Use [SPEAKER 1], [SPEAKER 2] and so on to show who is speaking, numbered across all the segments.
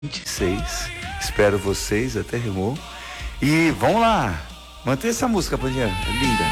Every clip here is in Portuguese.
[SPEAKER 1] 26. Espero vocês, até rimou. E vamos lá, mantenha essa música, Pandinha, é linda.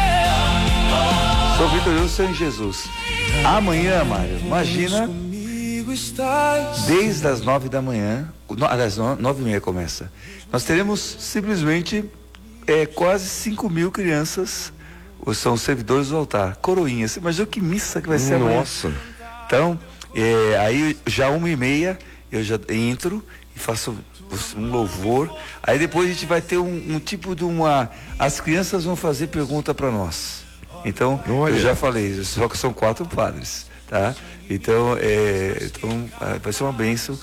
[SPEAKER 1] Sou vitorioso, sou em Jesus. Amanhã, Mário, imagina, desde as 9 da manhã, às 9h30 começa. Nós teremos simplesmente quase 5.000 crianças, são servidores do altar, coroinhas. Imagina que missa que vai ser amanhã.
[SPEAKER 2] Nossa.
[SPEAKER 1] Então, aí já 1h30 eu já entro e faço um louvor. Aí depois a gente vai ter um tipo de as crianças vão fazer pergunta para nós. Então, eu já falei, só que são 4 padres, tá? Então, vai ser uma bênção.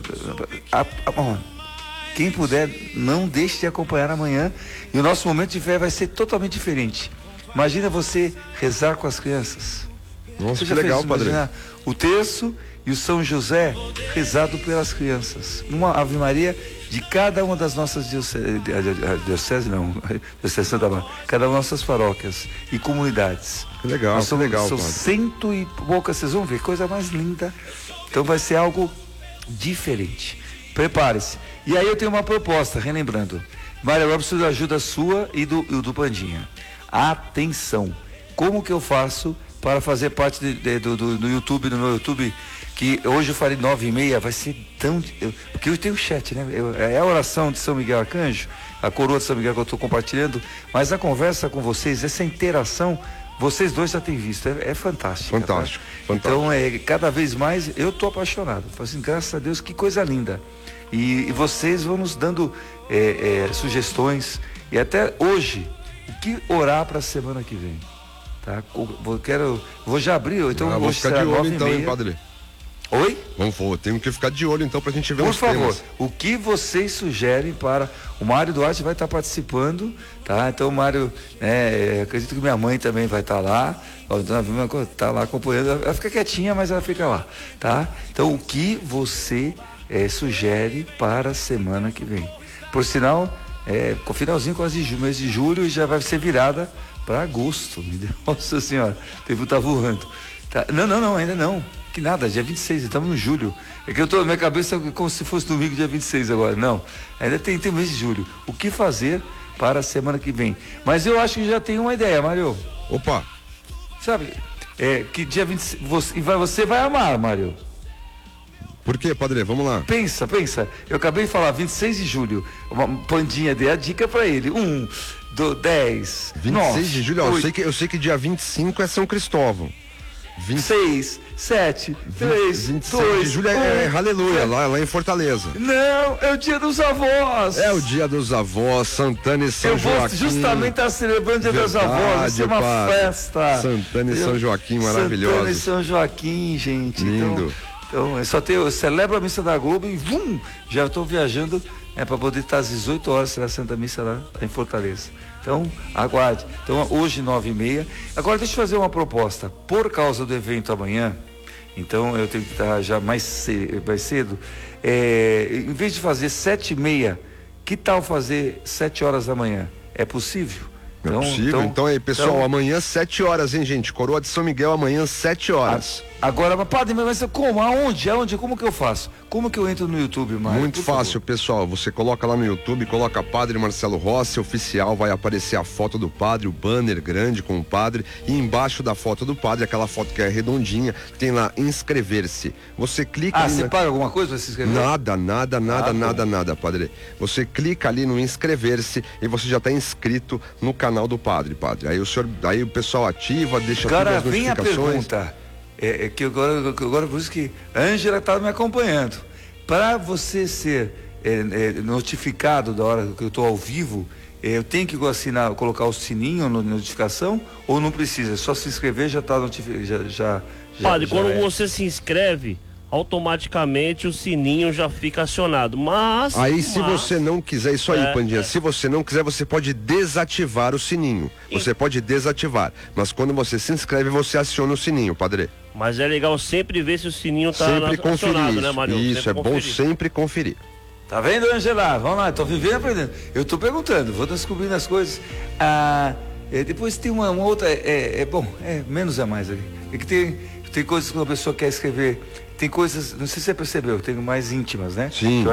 [SPEAKER 1] Quem puder, não deixe de acompanhar amanhã. E o nosso momento de fé vai ser totalmente diferente. Imagina você rezar com as crianças.
[SPEAKER 2] Nossa, que legal, padre.
[SPEAKER 1] O terço e o São José rezado pelas crianças. Uma Ave Maria de cada uma das nossas dioceses, cada uma das nossas paróquias e comunidades.
[SPEAKER 2] Que legal,
[SPEAKER 1] são 100 e poucas, vocês vão ver, coisa mais linda. Então vai ser algo diferente. Prepare-se. E aí eu tenho uma proposta, relembrando. Mário, agora preciso da ajuda sua e do Pandinha. Atenção, como que eu faço para fazer parte do YouTube, do meu YouTube, que hoje eu falei 9h30, vai ser tão... Porque eu tenho o chat, né? É a oração de São Miguel Arcanjo, a coroa de São Miguel que eu estou compartilhando, mas a conversa com vocês, essa interação, vocês dois já têm visto, é fantástico.
[SPEAKER 2] Fantástico,
[SPEAKER 1] tá?
[SPEAKER 2] fantástico.
[SPEAKER 1] Então, cada vez mais, eu estou apaixonado. Falo assim, graças a Deus, que coisa linda. E vocês vão nos dando sugestões, e até hoje, o que orar para a semana que vem. Tá? Vou já abrir, então
[SPEAKER 2] vamos ficar de olho então, hein, padre?
[SPEAKER 1] Oi?
[SPEAKER 2] Temos que ficar de olho então pra gente ver
[SPEAKER 1] Por
[SPEAKER 2] os
[SPEAKER 1] favor,
[SPEAKER 2] temas.
[SPEAKER 1] o que vocês sugerem para... O Mário Duarte vai estar participando, tá? Então o Mário, acredito que minha mãe também vai estar lá, a dona Vilma está lá acompanhando, ela fica quietinha, mas ela fica lá, tá? Então o que você sugere para a semana que vem? Por sinal, com o finalzinho quase de mês de julho, já vai ser virada para agosto. Nossa senhora, o tempo tá voando. Tá? Não, ainda não. Que nada, dia 26, estamos no julho. É que eu tô na minha cabeça como se fosse domingo, dia 26 agora. Não, ainda tem mês de julho. O que fazer para a semana que vem? Mas eu acho que já tem uma ideia, Mário.
[SPEAKER 2] Opa!
[SPEAKER 1] Sabe, que dia 26, você vai amar, Mário.
[SPEAKER 2] Por quê, padre? Vamos lá.
[SPEAKER 1] Pensa. Eu acabei de falar, 26 de julho. Uma Pandinha, dê a dica para ele. 10,
[SPEAKER 2] 26
[SPEAKER 1] 9,
[SPEAKER 2] de julho, eu sei que dia 25 é São Cristóvão.
[SPEAKER 1] 26, 7, 3,
[SPEAKER 2] 26 de julho é Aleluia, lá em Fortaleza.
[SPEAKER 1] Não, é o dia dos avós.
[SPEAKER 2] É o dia dos avós, Santana e São Joaquim.
[SPEAKER 1] Eu vou justamente estar celebrando o dia dos avós, vai ser uma festa.
[SPEAKER 2] Santana e São Joaquim, maravilhoso.
[SPEAKER 1] Santana e São Joaquim, gente.
[SPEAKER 2] Lindo.
[SPEAKER 1] Então eu celebro a missa da Globo e já estou viajando para poder estar às 18 horas, será a Santa Missa lá em Fortaleza. Então, aguarde. Então, hoje, 9h30. Agora, deixa eu fazer uma proposta. Por causa do evento amanhã, então eu tenho que estar já mais cedo. Em vez de fazer 7h30, que tal fazer 7 horas da manhã? É possível?
[SPEAKER 2] É possível. Então aí, pessoal, amanhã 7 horas, hein, gente? Coroa de São Miguel, amanhã 7 horas.
[SPEAKER 1] Agora, padre, mas como? Aonde? Como que eu faço? Como que eu entro no YouTube, Mário?
[SPEAKER 2] Muito fácil, pessoal. Você coloca lá no YouTube, coloca Padre Marcelo Rossi, oficial, vai aparecer a foto do padre, o banner grande com o padre, e embaixo da foto do padre, aquela foto que é redondinha, tem lá inscrever-se. Você clica
[SPEAKER 1] você paga alguma coisa pra se inscrever?
[SPEAKER 2] Nada, padre. Você clica ali no inscrever-se e você já está inscrito no canal do padre. Aí o pessoal ativa, deixa todas as notificações.
[SPEAKER 1] Vem a pergunta. Que agora por isso que a Ângela está me acompanhando. Para você ser notificado da hora que eu estou ao vivo, eu tenho que colocar o sininho na notificação ou não precisa? É só se inscrever, já está notificado.
[SPEAKER 3] Padre, quando você se inscreve, automaticamente o sininho já fica acionado. Mas
[SPEAKER 2] se você não quiser, isso aí, Pandinha, se você não quiser, você pode desativar o sininho. Você pode desativar, mas quando você se inscreve, você aciona o sininho, padre.
[SPEAKER 3] Mas é legal sempre ver se o sininho tá
[SPEAKER 2] acionado,
[SPEAKER 3] né, Mário?
[SPEAKER 2] Isso, é bom sempre conferir.
[SPEAKER 1] Tá vendo, Angela? Vamos lá, tô vivendo e aprendendo. Eu tô perguntando, vou descobrindo as coisas. Depois tem uma outra, menos é mais ali. É que tem coisas que uma pessoa quer escrever tem coisas, não sei se você percebeu, tem mais íntimas, né?
[SPEAKER 2] Sim.